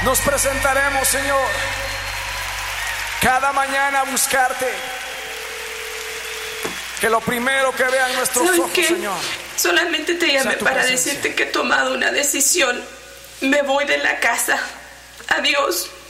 Nos presentaremos, Señor, cada mañana a buscarte. Que lo primero que vean nuestros ojos, qué? Señor, solamente te llamé para presencia. decirte que he tomado una decisión. Me voy de la casa. Adiós.